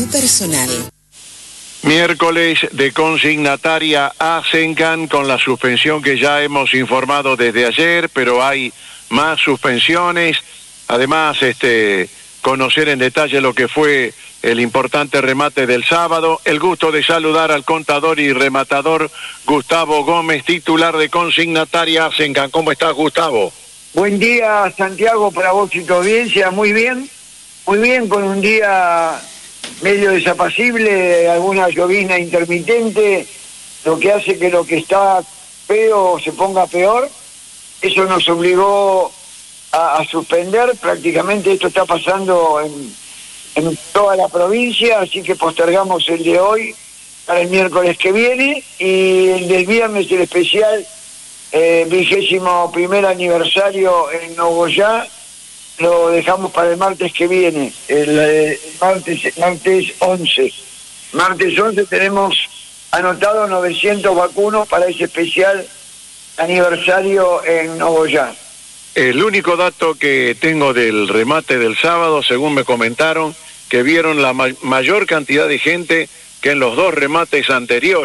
su personal. Miércoles de consignataria Asencan con la suspensión que ya hemos informado desde ayer, pero hay más suspensiones. Además, conocer en detalle lo que fue el importante remate del sábado. El gusto de saludar al contador y rematador Gustavo Gómez, titular de consignataria Asencan. ¿Cómo estás, Gustavo? Buen día, Santiago, para vos y tu audiencia. Muy bien, con un día medio desapacible, alguna llovizna intermitente, lo que hace que lo que está feo se ponga peor. Eso nos obligó a suspender. Prácticamente esto está pasando en toda la provincia, así que postergamos el de hoy para el miércoles que viene, y el del viernes, el especial 21º aniversario en Nogoyá, lo dejamos para el martes que viene, el martes 11. Martes 11 tenemos anotado 900 vacunos para ese especial aniversario en Nogoyá. El único dato que tengo del remate del sábado, según me comentaron, que vieron la mayor cantidad de gente que en los dos remates anteriores.